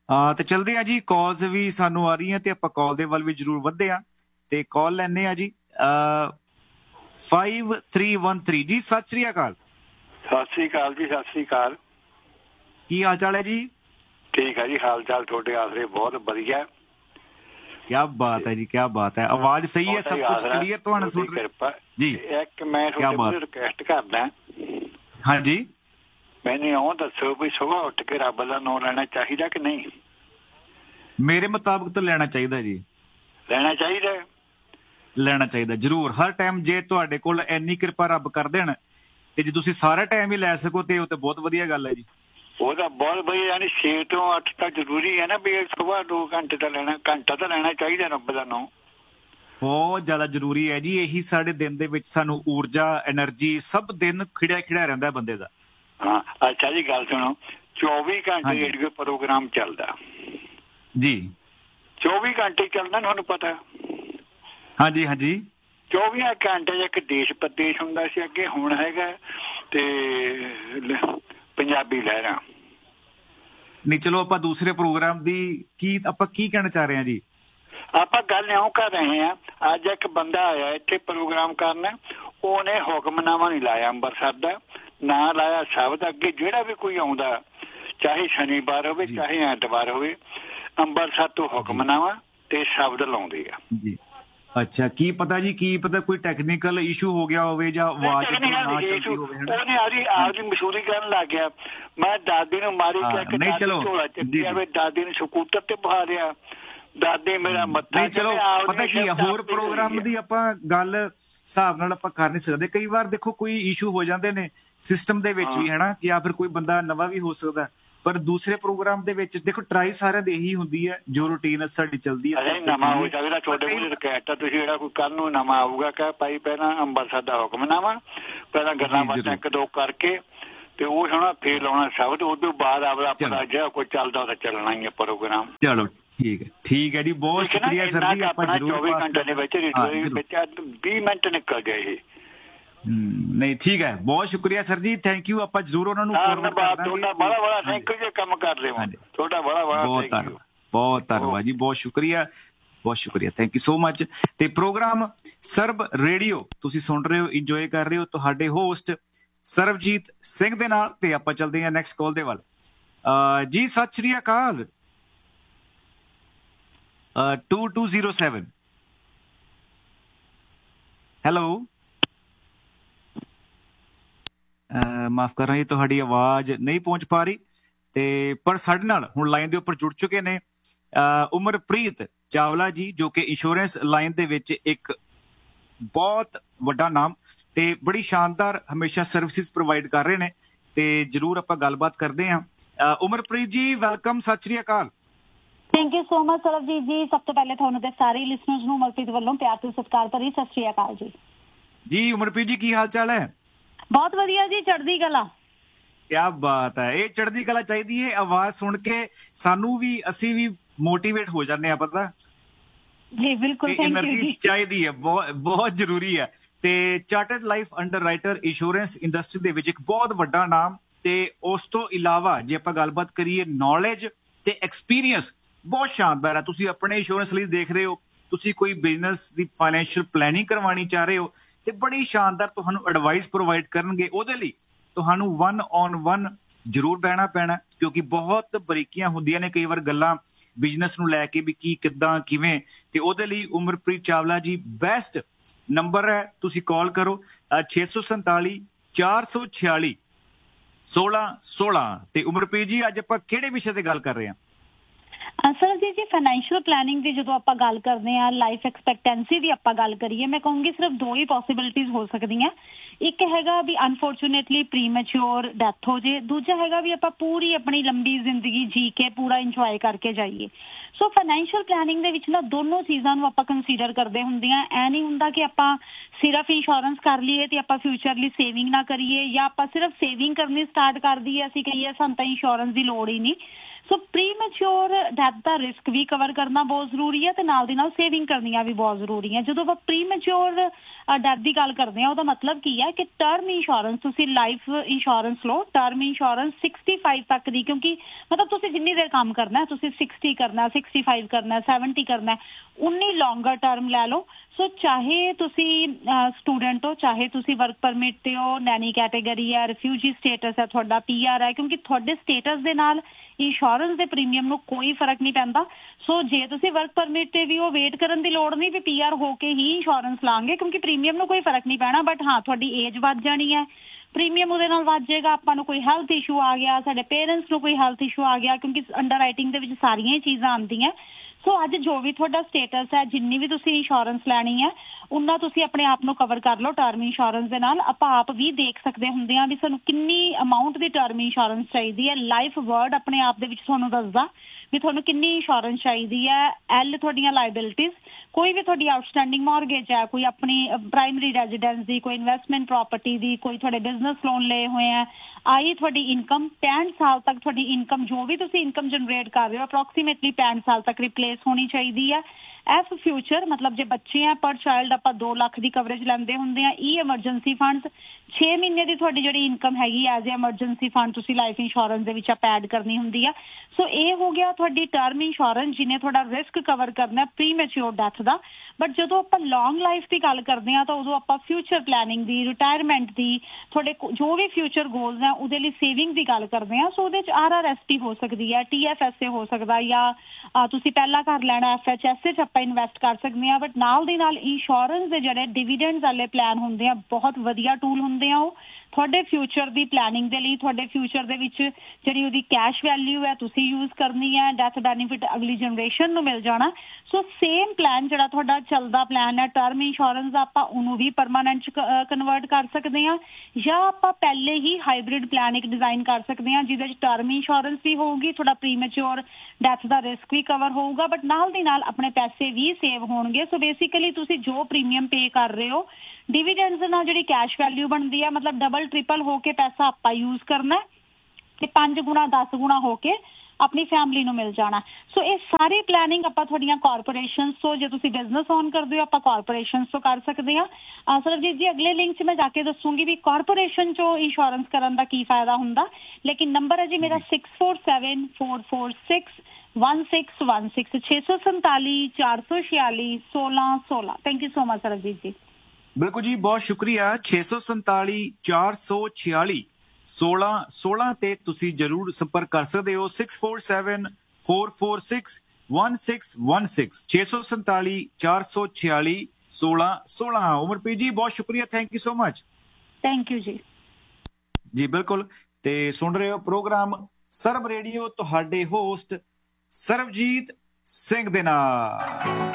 ਤੇ ਚਲਦੇ ਆ ਜੀ, ਕਾਲਸ ਵੀ ਸਾਨੂੰ ਆ ਰਹੀਆਂ ਤੇ ਆਪਾਂ ਕਾਲ ਦੇ ਵੱਲ ਵੀ ਜ਼ਰੂਰ ਵਧਦੇ ਆ ਤੇ ਕਾਲ ਲੈਣੇ ਆ ਜੀ। 5313 ਜੀ, ਸਤਿ ਸ਼੍ਰੀ ਅਕਾਲ। ਸਤਿ ਸ੍ਰੀ ਅਕਾਲ ਜੀ, ਸਤਿ ਸ੍ਰੀ ਅਕਾਲ। ਕੀ ਹਾਲ ਚਾਲ ਹੈ ਜੀ? ਠੀਕ ਹੈ ਜੀ, ਹਾਲ ਚਾਲ ਤੁਹਾਡੇ ਆਸਰੇ ਬਹੁਤ ਵਧੀਆ। क्या बात है जी, क्या बात है। आवाज सही है, सब कुछ क्लियर ਤੁਹਾਨੂੰ ਸੁਣ ਕਿਰਪਾ ਜੀ। ਇੱਕ ਮੈਂ ਤੁਹਾਡੇ ਕੋਲ ਰਿਕੁਐਸਟ ਕਰਦਾ। ਹਾਂਜੀ, ਮੈਨੂੰ ਉਹ ਦੱਸੋ ਵੀ ਸੁਬਾਹ ਉੱਠ ਕੇ ਰੱਬ ਦਾ ਨਾਮ ਲੈਣਾ ਚਾਹੀਦਾ ਕਿ ਨਹੀਂ? ਮੇਰੇ ਮੁਤਾਬਕ ਤਾਂ ਲੈਣਾ ਚਾਹੀਦਾ ਜੀ। ਲੈਣਾ ਚਾਹੀਦਾ, ਲੈਣਾ ਚਾਹੀਦਾ ਜ਼ਰੂਰ, ਹਰ ਟਾਈਮ। ਜੇ ਤੁਹਾਡੇ ਕੋਲ ਇੰਨੀ ਕਿਰਪਾ ਰੱਬ ਕਰ ਦੇਣ ਤੇ ਜੇ ਤੁਸੀਂ ਸਾਰਾ ਟਾਈਮ ਹੀ ਲੈ ਸਕੋ ਤੇ ਉਹ ਤੇ ਬਹੁਤ ਵਧੀਆ ਗੱਲ ਹੈ ਜੀ। ਉਹ ਤਾਂ ਬਹੁਤ ਵਧੀਆ, ਯਾਨੀ 6 ਤੋਂ 8 ਤਾਂ ਜ਼ਰੂਰੀ ਹੈ ਨਾ ਵੀ ਸੁਬਾਹ 2 ਘੰਟੇ ਤਾਂ ਲੈਣਾ, ਘੰਟਾ ਤਾਂ ਲੈਣਾ ਚਾਹੀਦਾ ਰੱਬ ਦਾ ਨਾਮ। ਬਹੁਤ ਜ਼ਿਆਦਾ ਜ਼ਰੂਰੀ ਹੈ ਜੀ। ਇਹੀ ਸਾਡੇ ਦਿਨ ਦੇ ਵਿੱਚ ਸਾਨੂੰ ਊਰਜਾ, ਐਨਰਜੀ, ਸਭ ਦਿਨ ਖਿੜਿਆ ਰਹਿੰਦਾ ਬੰਦੇ ਦਾ। ਹਾਂ ਅੱਛਾ ਜੀ, ਗੱਲ ਸੁਣੋ, 24 ਘੰਟੇ ਰੇਡੀਓ ਪ੍ਰੋਗਰਾਮ ਚੱਲਦਾ ਜੀ। 24 ਘੰਟੇ ਚੱਲਦਾ, ਤੁਹਾਨੂੰ ਪਤਾ? ਹਾਂਜੀ ਹਾਂਜੀ। 24 ਘੰਟੇ ਇੱਕ ਦੇਸ਼ ਪ੍ਰਦੇਸ਼ ਹੁੰਦਾ ਸੀ ਅੱਗੇ, ਹੁਣ ਹੈਗਾ ਤੇ ਪੰਜਾਬੀ ਲਹਿਰਾਂ। ਨਹੀਂ ਚਲੋ, ਆਪਾਂ ਦੂਸਰੇ ਪ੍ਰੋਗਰਾਮ ਦੀ ਆਪਾਂ ਕੀ ਕਹਿਣਾ ਚਾਹ ਰਹੇ ਹਾਂ ਜੀ? ਆਪਾਂ ਗੱਲ ਇਉਂ ਕਰ ਰਹੇ ਹਾਂ, ਅੱਜ ਇੱਕ ਬੰਦਾ ਆਇਆ ਇੱਥੇ ਪ੍ਰੋਗਰਾਮ ਕਰਨ, ਉਹਨੇ ਹੁਕਮਨਾਮਾ ਨਹੀਂ ਲਾਇਆ ਅੰਮ੍ਰਿਤਸਰ ਦਾ, ਨਾ ਲਾਇਆ ਸ਼ਬਦ। ਅੱਗੇ ਜਿਹੜਾ ਵੀ ਕੋਈ ਆਉਂਦਾ, ਚਾਹੇ ਸ਼ਨੀਵਾਰ ਹੋਵੇ ਚਾਹੇ ਐਤਵਾਰ ਹੋਵੇ, ਅੰਮ੍ਰਿਤਸਰ ਤੋਂ ਹੁਕਮਨਾਮਾ ਤੇ ਸ਼ਬਦ ਲਾਉਂਦੇ ਆ ਜੀ। ਅੱਛਾ, ਕੀ ਪਤਾ ਜੀ, ਕੀ ਪਤਾ ਕੋਈ ਟੈਕਨੀਕਲ ਇਸ਼ੂ ਹੋ ਗਿਆ ਹੋਵੇ ਜਾਂ ਆਵਾਜ਼ ਨਾ ਚੱਲਦੀ ਹੋਵੇ। ਉਹਨੇ ਆਪਦੀ ਮਸ਼ਹੂਰੀ ਕਰਨ ਲੱਗ ਗਿਆ। ਮੈਂ ਦਾਦੀ ਨੂੰ ਮਾਰੀ ਕੇ ਨਹੀਂ ਚਲੋ ਜੀ, ਦਾਦੀ ਨੂੰ ਸਕੂਟਰ ਤੇ ਬਹਾ ਦਿਆ, ਦਾਦੀ ਮੇਰਾ ਮੱਥਾ। ਨਹੀਂ ਚਲੋ, ਪਤਾ ਕੀ ਆ, ਹੋਰ ਪ੍ਰੋਗਰਾਮ ਦੀ ਆਪਾਂ ਗੱਲ ਹਿਸਾਬ ਨਾਲ ਆਪਾਂ ਕਰ ਨਹੀਂ ਸਕਦੇ। ਕਈ ਵਾਰ ਦੇਖੋ ਕੋਈ ਇਸ਼ੂ ਹੋ ਜਾਂਦੇ ਨੇ ਸਿਸਟਮ ਦੇ ਵਿੱਚ ਵੀ, ਹਨਾ, ਕਿ ਜਾਂ ਫਿਰ ਕੋਈ ਬੰਦਾ ਨਵਾਂ ਵੀ ਹੋ ਸਕਦਾ। ਪਰ ਦੂਸਰੇ ਪ੍ਰੋਗਰਾਮ ਦੇ ਵਿੱਚ ਦੇਖੋ ਟਰਾਈ ਸਾਰਿਆਂ ਦੀ ਇਹੀ ਹੁੰਦੀ ਹੈ, ਜੋ ਰੂਟੀਨ ਸਾਡੀ ਚੱਲਦੀ ਹੈ। ਨਵਾਂ ਹੋ ਸਕਦਾ ਤੁਹਾਡੇ ਕੋਲ ਰਿਕੁਐਸਟ ਆ, ਤੁਸੀਂ ਜਿਹੜਾ ਕੋਈ ਕੱਲ ਨੂੰ ਨਵਾਂ ਆਊਗਾ ਕਹਿ ਭਾਈ ਪਹਿਲਾਂ ਅੰਮ੍ਰਿਤਸਰ ਦਾ ਹੁਕਮਨਾਮਾ, ਪਹਿਲਾਂ ਗੱਲਾਂ ਬਾਤਾਂ ਇੱਕ ਦੋ ਕਰਕੇ ਤੇ ਉਹ ਸੁਣਾ, ਫੇਰ ਲਾਉਣਾ ਸ਼ਬਦ, ਉਸ ਤੋਂ ਬਾਅਦ ਆਪਣਾ ਜਿਹੜਾ ਕੋਈ ਚੱਲਦਾ ਉਹਦਾ ਚੱਲਣਾ ਹੀ ਹੈ ਪ੍ਰੋਗਰਾਮ। ਚਲੋ ਠੀਕ ਹੈ ਜੀ, ਬਹੁਤ ਸ਼ੁਕਰੀਆ ਸਰ ਜੀ। ਆਪਾਂ ਜ਼ਰੂਰ 24 ਘੰਟੇ ਦੇ ਵਿੱਚ 20 ਮਿੰਟ ਨਿਕਲ ਗਏ ਇਹ। ਨਹੀਂ ਠੀਕ ਹੈ, ਬਹੁਤ ਸ਼ੁਕਰੀਆ ਸਰ ਜੀ, ਥੈਂਕ ਯੂ। ਆਪਾਂ ਜ਼ਰੂਰ ਉਹਨਾਂ ਨੂੰ ਫੋਰਵਰਡ ਕਰ ਦਾਂਗੇ। ਤੁਹਾਡਾ ਬੜਾ ਥੈਂਕ ਯੂ, ਜੇ ਕੰਮ ਕਰ ਰਹੇ ਹੋ ਤੁਹਾਡਾ ਬੜਾ ਬਹੁਤ ਧੰਨਵਾਦ ਜੀ, ਬਹੁਤ ਸ਼ੁਕਰੀਆ, ਬਹੁਤ ਸ਼ੁਕਰੀਆ, ਥੈਂਕ ਯੂ ਸੋ ਮਚ। ਤੇ ਪ੍ਰੋਗਰਾਮ ਸਰਬ ਰੇਡੀਓ ਤੁਸੀਂ ਸੁਣ ਰਹੇ ਹੋ, ਇੰਜੋਏ ਕਰ ਰਹੇ ਹੋ, ਤੁਹਾਡੇ ਹੋਸਟ ਸਰਬਜੀਤ ਸਿੰਘ ਦੇ ਨਾਲ। ਤੇ ਆਪਾਂ ਚੱਲਦੇ ਹਾਂ ਨੈਕਸਟ ਕਾਲ ਦੇ ਵੱਲ। ਜੀ ਸਤਿ ਸ਼੍ਰੀ ਅਕਾਲ। 2207 ਹੈਲੋ। ਮਾਫ ਕਰਨਾ ਜੀ, ਤੁਹਾਡੀ ਆਵਾਜ਼ ਨਹੀਂ ਪਹੁੰਚ ਪਾ ਰਹੀ ਤੇ ਪਰ ਸਾਡੇ ਨਾਲ ਹੁਣ ਲਾਈਨ ਦੇ ਉੱਪਰ ਜੁੜ ਚੁੱਕੇ ਨੇ ਉਮਰਪ੍ਰੀਤ ਚਾਵਲਾ ਜੀ, ਜੋ ਕਿ ਇੰਸ਼ੋਰੈਂਸ ਲਾਈਨ ਦੇ ਵਿੱਚ ਇੱਕ ਬਹੁਤ ਵੱਡਾ ਨਾਮ ਤੇ ਬੜੀ ਸ਼ਾਨਦਾਰ ਹਮੇਸ਼ਾ ਸਰਵਿਸਿਜ਼ ਪ੍ਰੋਵਾਈਡ ਕਰ ਰਹੇ ਨੇ। ਤੇ ਜਰੂਰ ਆਪਾਂ ਗੱਲਬਾਤ ਕਰਦੇ ਹਾਂ। ਉਮਰਪ੍ਰੀਤ ਜੀ ਵੈਲਕਮ, ਸਤਿ ਸ਼੍ਰੀ ਅਕਾਲ। Thank you so much Sarabjit ਜੀ। ਸਭ ਤੋਂ ਪਹਿਲੇ ਤੁਹਾਨੂੰ ਤੇ ਸਾਰੇ ਲਿਸਨਰਸ ਨੂੰ ਉਮਰਪ੍ਰੀਤ ਵੱਲੋਂ ਪਿਆਰ ਤੇ ਸਤਿਕਾਰ ਭਰੀ ਸਤਿ ਸ਼੍ਰੀ ਅਕਾਲ ਜੀ। ਜੀ ਉਮਰਪ੍ਰੀਤ ਜੀ, ਕੀ ਹਾਲ ਚਾਲ ਹੈ? ਬਹੁਤ ਵਧੀਆ ਜੀ, ਚੜ੍ਹਦੀ ਕਲਾ। ਕਿਆ ਬਾਤ ਹੈ, ਇਹ ਚੜ੍ਹਦੀ ਕਲਾ ਚਾਹੀਦੀ ਹੈ। ਆਵਾਜ਼ ਸੁਣ ਕੇ ਸਾਨੂੰ ਵੀ, ਅਸੀਂ ਵੀ ਮੋਟੀਵੇਟ ਹੋ ਜਾਂਦੇ ਆ, ਪਤਾ ਜੀ। ਬਿਲਕੁਲ, ਐਨਰਜੀ ਚਾਹੀਦੀ ਹੈ, ਬਹੁਤ ਜ਼ਰੂਰੀ ਹੈ। ਤੇ ਚਾਰਟਰਡ ਲਾਈਫ ਅੰਡਰਰਾਈਟਰ ਇੰਸ਼ੋਰੈਂਸ ਇੰਡਸਟਰੀ ਦੇ ਵਿੱਚ ਇੱਕ ਬਹੁਤ ਵੱਡਾ ਨਾਮ, ਤੇ ਉਸ ਤੋਂ ਇਲਾਵਾ ਜੇ ਆਪਾਂ ਗੱਲਬਾਤ ਕਰੀਏ ਨੌਲੇਜ ਤੇ ਐਕਸਪੀਰੀਅੰਸ ਬਹੁਤ ਸ਼ਾਨਦਾਰ ਹੈ। ਤੁਸੀਂ ਆਪਣੇ ਇੰਸ਼ੋਰੈਂਸ ਲਈ ਦੇਖ ਰਹੇ ਹੋ, ਤੁਸੀਂ ਕੋਈ ਬਿਜ਼ਨਸ ਦੀ ਫਾਈਨੈਂਸ਼ੀਅਲ ਪਲੈਨਿੰਗ ਕਰਵਾਉਣੀ ਚਾਹ ਰਹੇ ਹੋ ਤੇ ਬੜੀ ਸ਼ਾਨਦਾਰ ਤੁਹਾਨੂੰ ਐਡਵਾਈਸ ਪ੍ਰੋਵਾਈਡ ਕਰਨਗੇ। ਉਹਦੇ ਲਈ ਤੁਹਾਨੂੰ 1-on-1 ਜ਼ਰੂਰ ਬਹਿਣਾ ਪੈਣਾ, ਕਿਉਂਕਿ ਬਹੁਤ ਬਰੀਕੀਆਂ ਹੁੰਦੀਆਂ ਨੇ ਕਈ ਵਾਰ ਗੱਲਾਂ ਬਿਜ਼ਨਸ ਨੂੰ ਲੈ ਕੇ ਵੀ ਕੀ ਕਿੱਦਾਂ ਕਿਵੇਂ। ਤੇ ਉਹਦੇ ਲਈ ਉਮਰਪ੍ਰੀਤ ਚਾਵਲਾ ਜੀ ਬੈਸਟ ਨੰਬਰ ਹੈ, ਤੁਸੀਂ ਕਾਲ ਕਰੋ 647 446 1616। ਤੇ ਉਮਰਪ੍ਰੀਤ ਜੀ ਅੱਜ ਆਪਾਂ ਕਿਹੜੇ ਵਿਸ਼ੇ ਤੇ ਗੱਲ ਕਰ ਰਹੇ ਹਾਂ? ਸਰ ਜੀ ਫਾਈਨੈਂਸ਼ੀਅਲ ਪਲੈਨਿੰਗ ਦੀ ਜਦੋਂ ਆਪਾਂ ਗੱਲ ਕਰਦੇ ਹਾਂ, ਲਾਈਫ ਐਕਸਪੈਕਟੈਂਸੀ ਦੀ ਆਪਾਂ ਗੱਲ ਕਰੀਏ, ਮੈਂ ਕਹੂੰਗੀ ਸਿਰਫ ਦੋ ਹੀ ਪੋਸੀਬਿਲਿਟੀਜ਼ ਹੋ ਸਕਦੀਆਂ। ਇੱਕ ਹੈਗਾ ਵੀ ਅਨਫੋਰਚੂਨੇਟਲੀ ਪ੍ਰੀਮੈਚੁਰ ਡੈਥ ਹੋ ਜੇ, ਦੂਜਾ ਹੈਗਾ ਵੀ ਆਪਾਂ ਪੂਰੀ ਆਪਣੀ ਲੰਬੀ ਜ਼ਿੰਦਗੀ ਜੀ ਕੇ ਪੂਰਾ ਇੰਜੋਏ ਕਰਕੇ ਜਾਈਏ। ਸੋ ਫਾਈਨੈਂਸ਼ੀਅਲ ਪਲੈਨਿੰਗ ਦੇ ਵਿੱਚ ਨਾ ਦੋਨੋਂ ਚੀਜ਼ਾਂ ਨੂੰ ਆਪਾਂ ਕੰਸੀਡਰ ਕਰਦੇ ਹੁੰਦੀਆਂ। ਐ ਨਹੀਂ ਹੁੰਦਾ ਕਿ ਆਪਾਂ ਸਿਰਫ ਇੰਸ਼ੋਰੈਂਸ ਕਰ ਲਈਏ ਤੇ ਆਪਾਂ ਫਿਊਚਰ ਲਈ ਸੇਵਿੰਗ ਨਾ ਕਰੀਏ, ਜਾਂ ਆਪਾਂ ਸਿਰਫ ਸੇਵਿੰਗ ਕਰਨੀ ਸਟਾਰਟ ਕਰ ਦਈਏ, ਅਸੀਂ ਕਹੀਏ ਸਾਨੂੰ ਤਾਂ ਇੰਸ਼ੋਰੈਂਸ ਦੀ ਲੋੜ ਹੀ ਨਹੀਂ। ਸੋ ਪ੍ਰੀਮੈਚੁਰ ਡੈਥ ਦਾ ਰਿਸਕ ਵੀ ਕਵਰ ਕਰਨਾ ਬਹੁਤ ਜ਼ਰੂਰੀ ਹੈ ਤੇ ਨਾਲ ਦੀ ਨਾਲ ਸੇਵਿੰਗ ਕਰਨੀਆਂ ਵੀ ਬਹੁਤ ਜ਼ਰੂਰੀ ਹੈ। ਜਦੋਂ ਆਪਾਂ ਪ੍ਰੀਮੈਚੁਰ ਡੈਥ ਦੀ ਗੱਲ ਕਰਦੇ ਹਾਂ ਉਹਦਾ ਮਤਲਬ ਕੀ ਹੈ ਕਿ ਟਰਮ ਇੰਸ਼ੋਰੈਂਸ, ਤੁਸੀਂ ਲਾਈਫ ਇੰਸ਼ੋਰੈਂਸ ਲਓ, ਟਰਮ ਇੰਸ਼ੋਰੈਂਸ 65 ਤੱਕ ਦੀ, ਕਿਉਂਕਿ ਮਤਲਬ ਤੁਸੀਂ ਜਿੰਨੀ ਦੇਰ ਕੰਮ ਕਰਨਾ, ਤੁਸੀਂ 60 ਕਰਨਾ, 65 ਕਰਨਾ, 70 ਕਰਨਾ, ਉਨੀ ਲੌਂਗਰ ਟਰਮ ਲੈ ਲਓ। ਸੋ ਚਾਹੇ ਤੁਸੀਂ ਸਟੂਡੈਂਟ ਹੋ, ਚਾਹੇ ਤੁਸੀਂ ਵਰਕ ਪਰਮਿਟ ਤੇ ਹੋ, ਨੈਨੀ ਕੈਟੇਗਰੀ ਹੈ, ਰਿਫਿਊਜੀ ਸਟੇਟਸ ਹੈ, ਤੁਹਾਡਾ PR ਹੈ, ਕਿਉਂਕਿ ਤੁਹਾਡੇ ਸਟੇਟਸ ਦੇ ਨਾਲ ਇੰਸ਼ੋਰੈਂਸ ਦੇ ਪ੍ਰੀਮੀਅਮ ਨੂੰ ਕੋਈ ਫਰਕ ਨਹੀਂ ਪੈਂਦਾ। ਸੋ ਜੇ ਤੁਸੀਂ ਵਰਕ ਪਰਮਿਟ ਤੇ ਵੀ ਉਹ ਵੇਟ ਕਰਨ ਦੀ ਲੋੜ ਨਹੀਂ ਵੀ PR ਹੋ ਕੇ ਹੀ ਇੰਸ਼ੋਰੈਂਸ ਲਾਂਗੇ, ਕਿਉਂਕਿ ਪ੍ਰੀਮੀਅਮ ਨੂੰ ਕੋਈ ਫਰਕ ਨਹੀਂ ਪੈਣਾ। ਬਟ ਹਾਂ, ਤੁਹਾਡੀ ਏਜ ਵੱਧ ਜਾਣੀ ਹੈ, ਪ੍ਰੀਮੀਅਮ ਉਹਦੇ ਨਾਲ ਵੱਧ ਜਾਏਗਾ। ਆਪਾਂ ਨੂੰ ਕੋਈ ਹੈਲਥ ਇਸ਼ੂ ਆ ਗਿਆ, ਸਾਡੇ ਪੇਰੈਂਟਸ ਨੂੰ ਕੋਈ ਹੈਲਥ ਇਸ਼ੂ ਆ ਗਿਆ, ਕਿਉਂਕਿ ਅੰਡਰ ਰਾਈਟਿੰਗ ਦੇ ਵਿੱਚ ਸਾਰੀਆਂ ਹੀ ਚੀਜ਼ਾਂ ਆਉਂਦੀਆਂ। ਸੋ ਅੱਜ ਜੋ ਵੀ ਤੁਹਾਡਾ ਸਟੇਟਸ ਹੈ, ਜਿੰਨੀ ਵੀ ਤੁਸੀਂ ਇੰਸ਼ੋਰੈਂਸ ਲੈਣੀ ਹੈ, ਉਹਨਾਂ ਤੁਸੀਂ ਆਪਣੇ ਆਪ ਨੂੰ ਕਵਰ ਕਰ ਲਓ ਟਰਮ ਇੰਸ਼ੋਰੈਂਸ ਦੇ ਨਾਲ। ਆਪਾਂ ਆਪ ਵੀ ਦੇਖ ਸਕਦੇ ਹੁੰਦੇ ਹਾਂ ਵੀ ਸਾਨੂੰ ਕਿੰਨੀ ਅਮਾਊਂਟ ਦੀ ਟਰਮ ਇੰਸ਼ੋਰੈਂਸ ਚਾਹੀਦੀ ਹੈ। ਲਾਈਫ ਵਰਡ ਆਪਣੇ ਆਪ ਦੇ ਵਿੱਚ ਤੁਹਾਨੂੰ ਦੱਸਦਾ ਵੀ ਤੁਹਾਨੂੰ ਕਿੰਨੀ ਇੰਸ਼ੋਰੈਂਸ ਚਾਹੀਦੀ ਹੈ। L ਤੁਹਾਡੀਆਂ ਲਾਇਬਿਲਿਟੀਜ਼, ਕੋਈ ਵੀ ਤੁਹਾਡੀ ਆਊਟਸਟੈਂਡਿੰਗ ਮੌਰਗੇਜ ਹੈ, ਕੋਈ ਆਪਣੀ ਪ੍ਰਾਇਮਰੀ ਰੈਜ਼ੀਡੈਂਸ ਦੀ, ਕੋਈ ਇਨਵੈਸਟਮੈਂਟ ਪ੍ਰਾਪਰਟੀ ਦੀ, ਕੋਈ ਤੁਹਾਡੇ ਬਿਜ਼ਨਸ ਲੋਨ ਲਏ ਹੋਏ ਆ, ਆਈ ਤੁਹਾਡੀ ਇਨਕਮ 65 ਸਾਲ ਤੱਕ, ਤੁਹਾਡੀ ਇਨਕਮ ਜੋ ਵੀ ਤੁਸੀਂ ਇਨਕਮ ਜਨਰੇਟ ਕਰ ਰਹੇ ਹੋ ਅਪਰੋਕਸੀਮੇਟਲੀ 65 ਸਾਲ ਤੱਕ ਰਿਪਲੇਸ ਹੋਣੀ ਚਾਹੀਦੀ ਹੈ। ਐਫ ਫਿਊਚਰ ਮਤਲਬ ਜੇ ਬੱਚੇ ਆ ਪਰ ਚਾਈਲਡ ਆਪਾਂ 2 ਲੱਖ ਦੀ ਕਵਰੇਜ ਲੈਂਦੇ ਹੁੰਦੇ ਆ। ਈ ਐਮਰਜੈਂਸੀ ਫੰਡਸ 6 ਮਹੀਨੇ ਦੀ ਤੁਹਾਡੀ ਜਿਹੜੀ ਇਨਕਮ ਹੈਗੀ ਐਜ਼ ਐਮਰਜੈਂਸੀ ਫੰਡ ਤੁਸੀਂ ਲਾਈਫ ਇੰਸ਼ੋਰੈਂਸ ਦੇ ਵਿੱਚ ਆਪਾਂ ਐਡ ਕਰਨੀ ਹੁੰਦੀ ਆ। ਸੋ ਇਹ ਹੋ ਗਿਆ ਤੁਹਾਡੀ ਟਰਮ ਇੰਸ਼ੋਰੈਂਸ ਜਿਹਨੇ ਤੁਹਾਡਾ ਰਿਸਕ ਕਵਰ ਕਰਨਾ ਪ੍ਰੀਮੈਚੁਰ ਡੈਥ ਦਾ। ਬਟ ਜਦੋਂ ਆਪਾਂ ਲੌਂਗ ਲਾਈਫ ਦੀ ਗੱਲ ਕਰਦੇ ਆ ਤਾਂ ਉਦੋਂ ਆਪਾਂ ਫਿਊਚਰ ਪਲੈਨਿੰਗ ਦੀ, ਰਿਟਾਇਰਮੈਂਟ ਦੀ, ਤੁਹਾਡੇ ਜੋ ਵੀ ਫਿਊਚਰ ਗੋਲਸ ਆ ਉਹਦੇ ਲਈ ਸੇਵਿੰਗ ਦੀ ਗੱਲ ਕਰਦੇ ਆ। ਸੋ ਉਹਦੇ ਚ RRSP ਹੋ ਸਕਦੀ ਹੈ, TFSA ਹੋ ਸਕਦਾ, ਜਾਂ ਤੁਸੀਂ ਪਹਿਲਾ ਘਰ ਲੈਣਾ FHSA ਚ ਆਪਾਂ ਇਨਵੈਸਟ ਕਰ ਸਕਦੇ ਆ। ਬਟ ਨਾਲ ਦੀ ਨਾਲ ਇੰਸ਼ੋਰੈਂਸ ਦੇ ਜਿਹੜੇ ਡਿਵੀਡੈਂਡਸ ਵਾਲੇ ਪਲਾਨ ਹੁੰਦੇ ਆ ਬਹੁਤ ਵਧੀਆ ਟੂਲ ਹੁੰਦੇ ਆ। ਉਹ ਤੁਹਾਡੇ ਫਿਊਚਰ ਦੀ ਪਲੈਨਿੰਗ ਦੇ ਲਈ, ਤੁਹਾਡੇ ਫਿਊਚਰ ਦੇ ਵਿੱਚ ਜਿਹੜੀ ਉਹਦੀ ਕੈਸ਼ ਵੈਲਿਊ ਹੈ ਤੁਸੀਂ ਯੂਜ਼ ਕਰਨੀ ਹੈ, ਡੈਥ ਬੈਨੀਫਿਟ ਅਗਲੀ ਜਨਰੇਸ਼ਨ ਨੂੰ ਮਿਲ ਜਾਣਾ। ਸੋ ਸੇਮ ਪਲਾਨ ਜਿਹੜਾ ਤੁਹਾਡਾ ਚੱਲਦਾ ਪਲਾਨ ਹੈ ਟਰਮ ਇੰਸ਼ੋਰੈਂਸ ਦਾ, ਆਪਾਂ ਉਹਨੂੰ ਵੀ ਪਰਮਾਨੈਂਟ ਕਨਵਰਟ ਕਰ ਸਕਦੇ ਹਾਂ, ਜਾਂ ਆਪਾਂ ਪਹਿਲੇ ਹੀ ਹਾਈਬ੍ਰਿਡ ਪਲਾਨ ਇੱਕ ਡਿਜ਼ਾਈਨ ਕਰ ਸਕਦੇ ਹਾਂ ਜਿਹਦੇ ਚ ਟਰਮ ਇੰਸ਼ੋਰੈਂਸ ਵੀ ਹੋਊਗੀ, ਤੁਹਾਡਾ ਪ੍ਰੀਮੈਚੁਰ ਡੈਥ ਦਾ ਰਿਸਕ ਵੀ ਕਵਰ ਹੋਊਗਾ, ਬਟ ਨਾਲ ਦੀ ਨਾਲ ਆਪਣੇ ਪੈਸੇ ਵੀ ਸੇਵ ਹੋਣਗੇ। ਸੋ ਬੇਸਿਕਲੀ ਤੁਸੀਂ ਜੋ ਪ੍ਰੀਮੀਅਮ ਪੇ ਕਰ ਰਹੇ ਹੋ, ਡਿਵੀਡੈਂਡਸ ਨਾਲ ਜਿਹੜੀ ਕੈਸ਼ ਵੈਲਿਊ ਬਣਦੀ ਹੈ, ਮਤਲਬ ਡਬਲ ਟ੍ਰਿਪਲ ਹੋ ਕੇ ਪੈਸਾ ਆਪਾਂ ਯੂਜ਼ ਕਰਨਾ ਤੇ 5 ਗੁਣਾ 10 ਗੁਣਾ ਹੋ ਕੇ ਆਪਣੀ ਫੈਮਿਲੀ ਨੂੰ ਮਿਲ ਜਾਣਾ। ਸੋ ਇਹ ਸਾਰੀ ਪਲੈਨਿੰਗ ਆਪਾਂ ਤੁਹਾਡੀਆਂ ਕਾਰਪੋਰੇਸ਼ਨਸ ਤੋਂ, ਜੇ ਤੁਸੀਂ ਬਿਜ਼ਨਸ ਓਨ ਕਰਦੇ ਹੋ ਆਪਾਂ ਕਾਰਪੋਰੇਸ਼ਨਸ ਤੋਂ ਕਰ ਸਕਦੇ ਹਾਂ। ਸਰਬਜੀਤ ਜੀ ਅਗਲੇ ਲਿੰਕ 'ਚ ਮੈਂ ਜਾ ਕੇ ਦੱਸੂਗੀ ਵੀ ਕਾਰਪੋਰੇਸ਼ਨ 'ਚੋਂ ਇੰਸ਼ੋਰੈਂਸ ਕਰਨ ਦਾ ਕੀ ਫਾਇਦਾ ਹੁੰਦਾ। ਲੇਕਿਨ ਨੰਬਰ ਹੈ ਜੀ ਮੇਰਾ 6474461616 647 446 1616। Thank you so much Sarabjit ਜੀ। ਬਿਲਕੁਲ ਜੀ, ਬਹੁਤ ਸ਼ੁਕਰੀਆ। 647 446 1616 ਤੇ ਤੁਸੀਂ ਜਰੂਰ ਸੰਪਰਕ ਕਰ ਸਕਦੇ ਹੋ। 647446 1616 647 446 1616। ਉਮਰਪ੍ਰੀਤ ਜੀ ਬਹੁਤ ਸ਼ੁਕਰੀਆ, thank you so much. Thank you ਜੀ। ਜੀ ਬਿਲਕੁਲ, ਤੇ ਸੁਣ ਰਹੇ ਹੋ ਪ੍ਰੋਗਰਾਮ ਸਰਬ ਰੇਡੀਓ, ਤੁਹਾਡੇ ਹੋਸਟ ਸਰਬਜੀਤ ਸਿੰਘ ਦੇ ਨਾਲ।